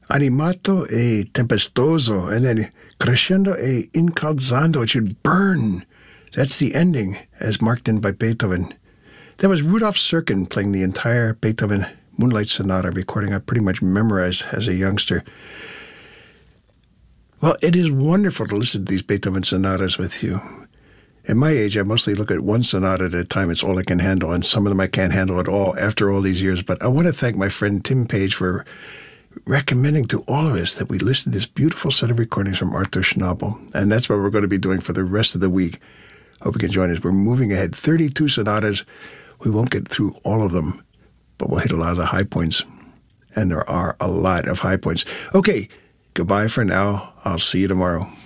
Animato e tempestoso, and then crescendo e incalzando. It should burn. That's the ending, as marked in by Beethoven. That was Rudolf Serkin playing the entire Beethoven Moonlight Sonata, recording I pretty much memorized as a youngster. Well, it is wonderful to listen to these Beethoven sonatas with you. At my age, I mostly look at one sonata at a time. It's all I can handle, and some of them I can't handle at all after all these years. But I want to thank my friend Tim Page for recommending to all of us that we listen to this beautiful set of recordings from Arthur Schnabel. And that's what we're going to be doing for the rest of the week. Hope you can join us. We're moving ahead. 32 sonatas. We won't get through all of them, but we'll hit a lot of the high points. And there are a lot of high points. Okay, goodbye for now. I'll see you tomorrow.